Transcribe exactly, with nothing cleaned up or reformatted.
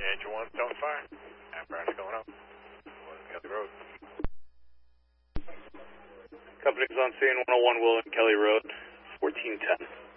Angel one, don't fire. Apparatus going up. William Kelly Road. Company's on scene, one oh one William Kelly Road, fourteen ten.